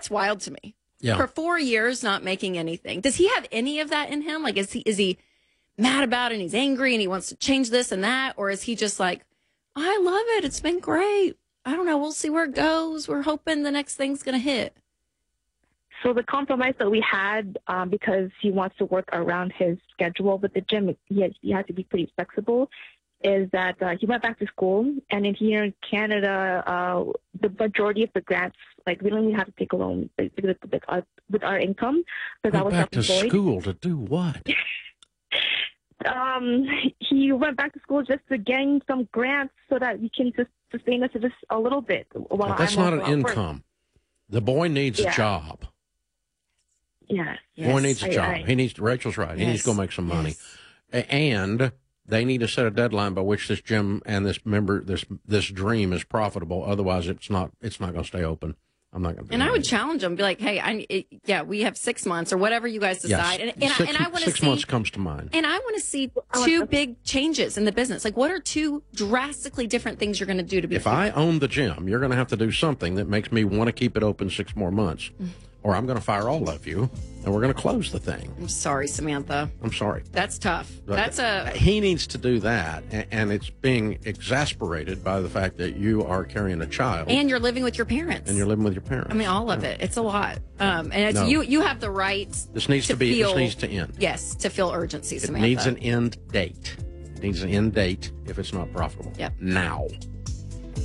That's wild to me. Yeah. For 4 years, not making anything. Does he have any of that in him? Like, is he mad about it and he's angry and he wants to change this and that? Or is he just like, I love it. It's been great. I don't know. We'll see where it goes. We're hoping the next thing's going to hit. So the compromise that we had, because he wants to work around his schedule with the gym, he has to be pretty flexible, is that he went back to school. And in here in Canada, the majority of the grants, like we don't even have to take a loan with our income. Because I was back to self-employed. school to do what? He went back to school just to gain some grants so that we can just sustain us just a little bit. While That's I'm not an also at work. income. The boy needs a job. Yes. Boy needs a job. He needs. Rachel's right. He needs to go make some money, and they need to set a deadline by which this gym and this dream is profitable. Otherwise, it's not going to stay open. I'm not going to. And I would challenge them, be like, "Hey, we have 6 months or whatever you guys decide." Yes. And I want to see 6 months comes to mind. And I want to see 2 big changes in the business. Like, what are 2 drastically different things you're going to do to be? If I own the gym, you're going to have to do something that makes me want to keep it open 6 more months. Or I'm going to fire all of you, and we're going to close the thing. I'm sorry, Samantha. I'm sorry. That's tough. He needs to do that, and it's being exasperated by the fact that you are carrying a child. And you're living with your parents. I mean, all of it. It's a lot. And it's, you have the right This needs to end. Yes, to feel urgency, It Samantha. needs an end date. It needs an end date if it's not profitable. Yep. Now.